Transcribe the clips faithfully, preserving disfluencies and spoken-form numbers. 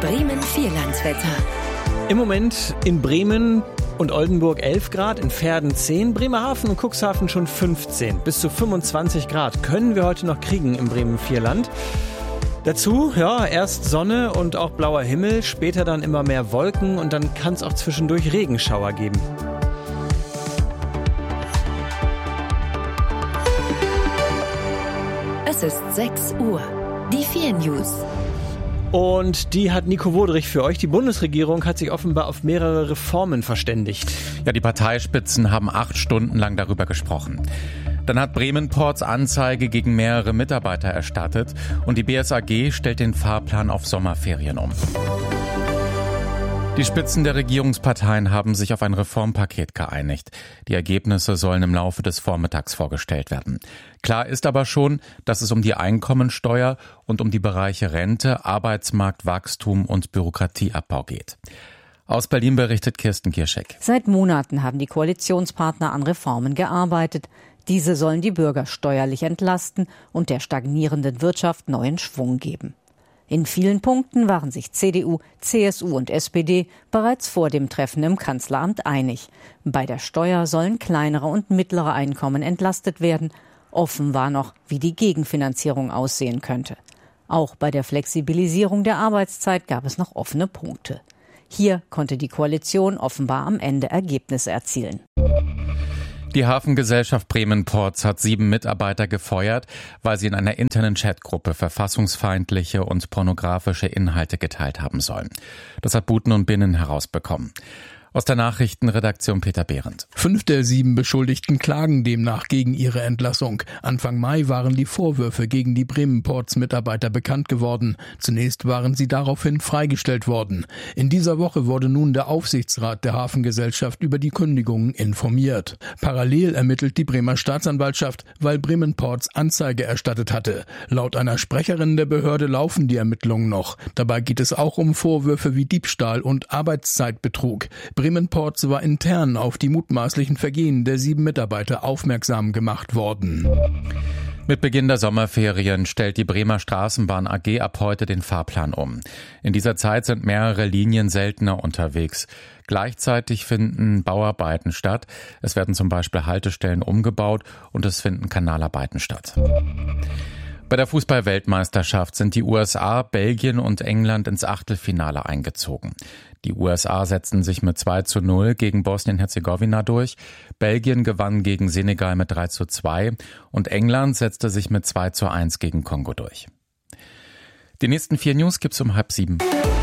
Bremen-Vierlandswetter. Im Moment in Bremen und Oldenburg elf Grad, in Verden zehn, Bremerhaven und Cuxhaven schon fünfzehn. Bis zu fünfundzwanzig Grad können wir heute noch kriegen im Bremen-Vierland. Dazu, ja, erst Sonne und auch blauer Himmel, später dann immer mehr Wolken und dann kann es auch zwischendurch Regenschauer geben. Es ist sechs Uhr. Die vier News. Und die hat Nico Wodrich für euch. Die Bundesregierung hat sich offenbar auf mehrere Reformen verständigt. Ja, die Parteispitzen haben acht Stunden lang darüber gesprochen. Dann hat Bremen Ports Anzeige gegen mehrere Mitarbeiter erstattet und die B S A G stellt den Fahrplan auf Sommerferien um. Die Spitzen der Regierungsparteien haben sich auf ein Reformpaket geeinigt. Die Ergebnisse sollen im Laufe des Vormittags vorgestellt werden. Klar ist aber schon, dass es um die Einkommensteuer und um die Bereiche Rente, Arbeitsmarktwachstum und Bürokratieabbau geht. Aus Berlin berichtet Kirsten Gierschek. Seit Monaten haben die Koalitionspartner an Reformen gearbeitet. Diese sollen die Bürger steuerlich entlasten und der stagnierenden Wirtschaft neuen Schwung geben. In vielen Punkten waren sich C D U, C S U und S P D bereits vor dem Treffen im Kanzleramt einig. Bei der Steuer sollen kleinere und mittlere Einkommen entlastet werden. Offen war noch, wie die Gegenfinanzierung aussehen könnte. Auch bei der Flexibilisierung der Arbeitszeit gab es noch offene Punkte. Hier konnte die Koalition offenbar am Ende Ergebnisse erzielen. Die Hafengesellschaft Bremen Ports hat sieben Mitarbeiter gefeuert, weil sie in einer internen Chatgruppe verfassungsfeindliche und pornografische Inhalte geteilt haben sollen. Das hat Buten und Binnen herausbekommen. Aus der Nachrichtenredaktion Peter Behrendt. Fünf der sieben Beschuldigten klagen demnach gegen ihre Entlassung. Anfang Mai waren die Vorwürfe gegen die Bremen Ports Mitarbeiter bekannt geworden. Zunächst waren sie daraufhin freigestellt worden. In dieser Woche wurde nun der Aufsichtsrat der Hafengesellschaft über die Kündigungen informiert. Parallel ermittelt die Bremer Staatsanwaltschaft, weil Bremen Ports Anzeige erstattet hatte. Laut einer Sprecherin der Behörde laufen die Ermittlungen noch. Dabei geht es auch um Vorwürfe wie Diebstahl und Arbeitszeitbetrug. Bremen Ports war intern auf die mutmaßlichen Vergehen der sieben Mitarbeiter aufmerksam gemacht worden. Mit Beginn der Sommerferien stellt die Bremer Straßenbahn A G ab heute den Fahrplan um. In dieser Zeit sind mehrere Linien seltener unterwegs. Gleichzeitig finden Bauarbeiten statt. Es werden zum Beispiel Haltestellen umgebaut und es finden Kanalarbeiten statt. Bei der Fußball-Weltmeisterschaft sind die U S A, Belgien und England ins Achtelfinale eingezogen. Die U S A setzten sich mit zwei zu null gegen Bosnien-Herzegowina durch, Belgien gewann gegen Senegal mit drei zu zwei und England setzte sich mit zwei zu eins gegen Kongo durch. Die nächsten vier News gibt's um halb sieben.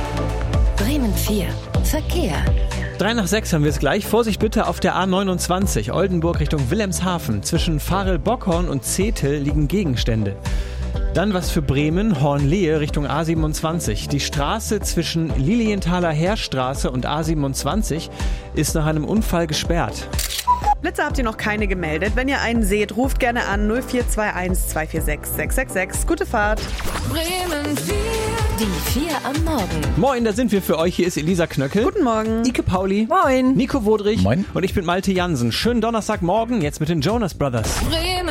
Bremen vier. Verkehr. Drei nach sechs haben wir es gleich. Vorsicht bitte auf der A neunundzwanzig, Oldenburg Richtung Wilhelmshaven. Zwischen Varel-Bockhorn und Zetel liegen Gegenstände. Dann was für Bremen, Hornlehe Richtung A siebenundzwanzig. Die Straße zwischen Lilienthaler Heerstraße und A siebenundzwanzig ist nach einem Unfall gesperrt. Blitzer habt ihr noch keine gemeldet. Wenn ihr einen seht, ruft gerne an null vier zwei eins zwei vier sechs sechs sechs sechs. Gute Fahrt. Bremen vier. Die vier am Morgen. Moin, da sind wir für euch. Hier ist Elisa Knöckel. Guten Morgen. Ike Pauli. Moin. Nico Wodrich. Moin. Und ich bin Malte Jansen. Schönen Donnerstagmorgen, jetzt mit den Jonas Brothers. Bremen